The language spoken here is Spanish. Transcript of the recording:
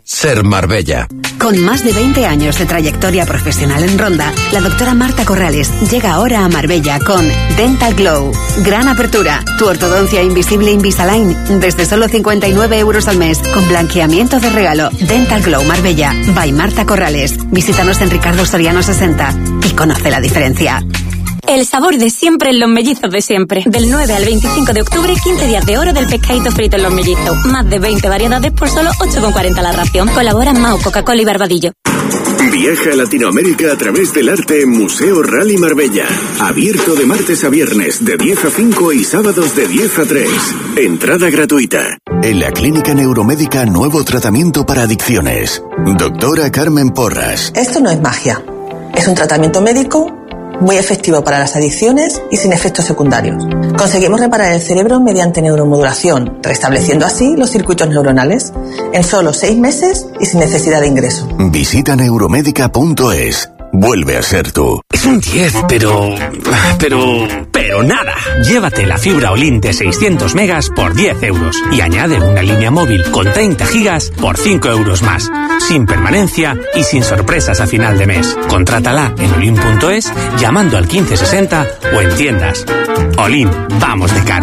Ser Marbella. Con más de 20 años de trayectoria profesional en Ronda, la doctora Marta Corrales llega ahora a Marbella con Dental Glow. Gran apertura. Tu ortodoncia invisible Invisalign desde solo 59 euros al mes, con blanqueamiento de regalo. Dental Glow Marbella, by Marta Corrales. Visítanos en Ricardo Soriano 60 y conoce la diferencia. El sabor de siempre en Los Mellizos de siempre. Del 9 al 25 de octubre, 15 días de oro del pescadito frito en Los Mellizos. Más de 20 variedades por solo 8,40 la ración. Colaboran Mau, Coca-Cola y Barbadillo. Viaja a Latinoamérica a través del arte en Museo Rally Marbella. Abierto de martes a viernes de 10 a 5 y sábados de 10 a 3. Entrada gratuita. En la Clínica Neuromédica, nuevo tratamiento para adicciones. Doctora Carmen Porras. Esto no es magia. Es un tratamiento médico muy efectivo para las adicciones y sin efectos secundarios. Conseguimos reparar el cerebro mediante neuromodulación, restableciendo así los circuitos neuronales en solo 6 meses y sin necesidad de ingreso. Visita neuromédica.es. Vuelve a ser tú. Es un 10, pero nada. Llévate la fibra Olin de 600 megas por 10 euros y añade una línea móvil con 30 gigas por 5 euros más. Sin permanencia y sin sorpresas a final de mes. Contrátala en olin.es llamando al 1560 o en tiendas. Olin, vamos de cara.